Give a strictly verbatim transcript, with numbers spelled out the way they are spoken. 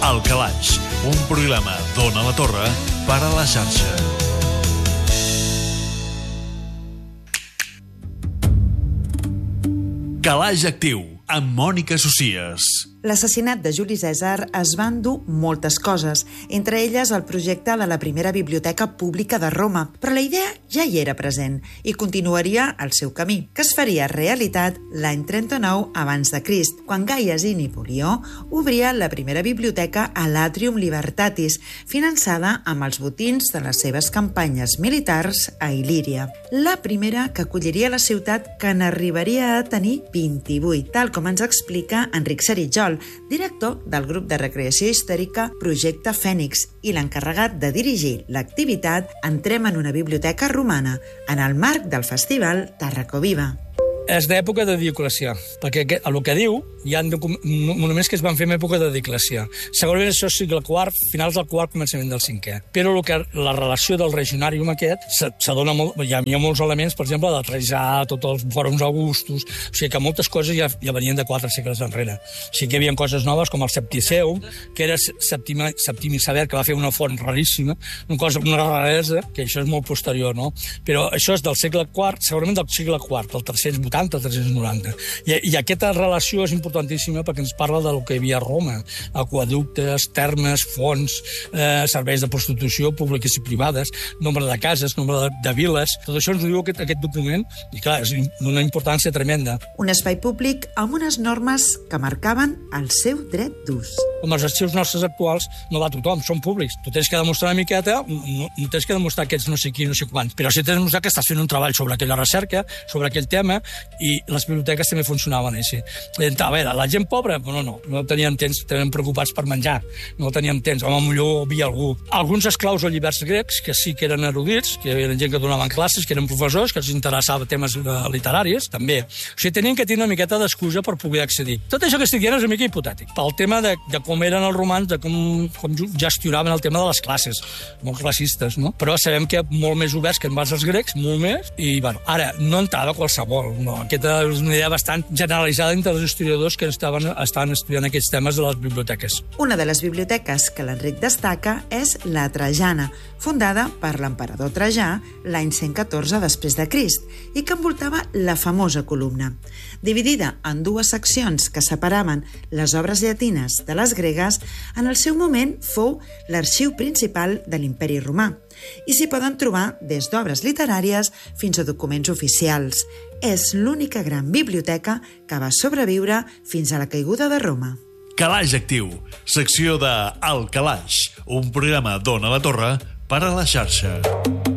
El Calaix, un programa d'Ona la Torre per a la xarxa. Calaix Actiu, amb Mònica Socias. L'assassinat de Juli Cèsar es va endur moltes coses, entre elles el projecte de la primera biblioteca pública de Roma, però la idea ja hi era present i continuaria el seu camí, que es faria realitat l'any trenta-nou abans de Crist, quan Gai i Napoleó obria la primera biblioteca a l'Atrium Libertatis, finançada amb els botins de les seves campanyes militars a Il·líria. La primera que acolliria la ciutat, que n'arribaria a tenir vint-i-vuit, tal com ens explica Enric Saritjol, director del grup de recreació històrica Projecte Fènix i l'encarregat de dirigir l'activitat Entrem en una biblioteca romana, en el marc del festival Tarracoviva. És d'època de Dioclecià, perquè el que diu hi ha monuments que es van fer en època de Dioclecià. Segurament això és segle quart, finals del quart, començament del cinquè. Però el que, la relació del regionàrium aquest s'adona molt, hi havia molts elements, per exemple, de Trajà, tots els fòrums augustos, o sigui que moltes coses ja, ja venien de quatre segles enrere. O sigui que hi havia coses noves com el Septiceu, que era Septimi, Septimi Sever, que va fer una font raríssima, una cosa, una raresa, que això és molt posterior, no? Però això és del segle quart, segurament del segle quart, del tres-cents vuitanta, tres-cents noranta. I, I aquesta relació és importantíssima perquè ens parla del que hi havia a Roma: aquaductes, termes, fonts, eh, serveis de prostitució públiques i privades, nombre de cases, nombre de, de viles. Tot això ens ho diu aquest, aquest document i, clar, és d'una importància tremenda. Un espai públic amb unes normes que marcaven el seu dret d'ús. Com els arxius nostres actuals, no va tothom, són públics. Tu tens que demostrar una miqueta, no, no tens que demostrar que ets no sé qui, no sé quants, però sí tens que demostrar que estàs fent un treball sobre aquella recerca, sobre aquell tema, i les biblioteques també funcionaven així. A veure, la gent pobra, no, no, no teníem temps, estaven preocupats per menjar, no teníem temps, home, millor havia algú. Alguns esclaus o lliberts grecs, que sí que eren erudits, que eren gent que donaven classes, que eren professors, que els interessava temes literaris, també. O sigui, tenien que tenir una miqueta d'excusa per poder accedir. Tot això que estic dient és una mica hipotètic, pel tema de, de com eren els romans, de com, com gestionaven el tema de les classes, molt classistes, no? Però sabem que molt més oberts que en base als grecs, molt més, i, bueno, ara, no entrava qualsevol, no. Aquesta és una idea bastant generalitzada entre els historiadors que estaven, estaven estudiant aquests temes de les biblioteques. Una de les biblioteques que l'Enric destaca és la Trajana, fundada per l'emperador Trajà l'any cent catorze després de Crist i que envoltava la famosa columna. Dividida en dues seccions que separaven les obres llatines de les gregues, en el seu moment fou l'arxiu principal de l'Imperi Romà i s'hi poden trobar des d'obres literàries fins a documents oficials. És l'única gran biblioteca que va sobreviure fins a la caiguda de Roma. Calaix Actiu, secció de El Calaix, un programa d'Ona la Torre per a la xarxa.